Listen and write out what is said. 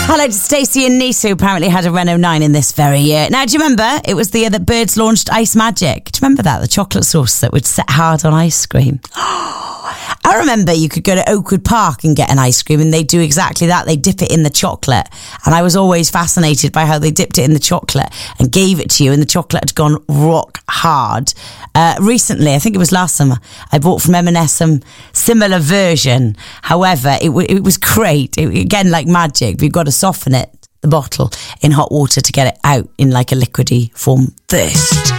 Hello to Stacey and Nice, who apparently had a Renault 9 in this very year. Now, do you remember? It was the year that Birds launched Ice Magic. Do you remember that? The chocolate sauce that would set hard on ice cream. I remember you could go to Oakwood Park and get an ice cream, and they do exactly that. They dip it in the chocolate. And I was always fascinated by how they dipped it in the chocolate and gave it to you, and the chocolate had gone rock hard. Recently, I think it was last summer, I bought from M&S some similar version. However, it was great. Again, like magic, but you've got to soften it, the bottle, in hot water to get it out in like a liquidy form first.